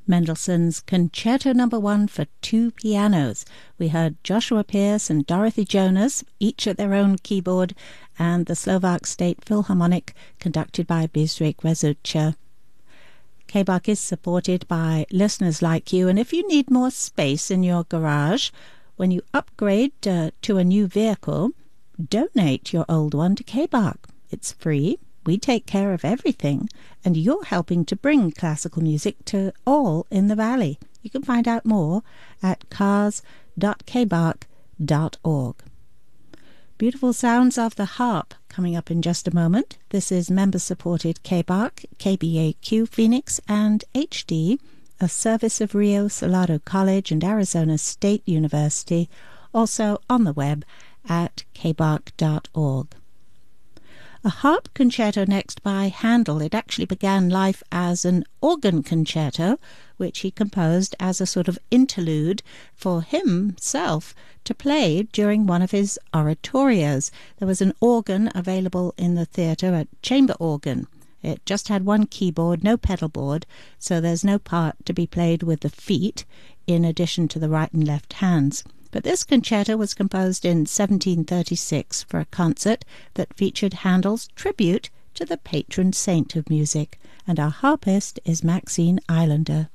Mendelssohn's Concerto No. 1 for two pianos. We heard Joshua Pierce and Dorothy Jonas, each at their own keyboard, and the Slovak State Philharmonic, conducted by Bedřich Rezúča. K-Bach is supported by listeners like you, and if you need more space in your garage, when you upgrade to a new vehicle, donate your old one to K-Bach. It's free. We take care of everything, and you're helping to bring classical music to all in the Valley. You can find out more at cars.kbach.org. Beautiful sounds of the harp coming up in just a moment. This is member-supported K-Bach, KBAQ Phoenix, and HD, a service of Rio Salado College and Arizona State University, also on the web at kbach.org. A harp concerto next by Handel. It actually began life as an organ concerto, which he composed as a sort of interlude for himself to play during one of his oratorios. There was an organ available in the theatre, a chamber organ. It just had one keyboard, no pedal board, so there's no part to be played with the feet in addition to the right and left hands. But this concerto was composed in 1736 for a concert that featured Handel's tribute to the patron saint of music, and our harpist is Maxine Islander.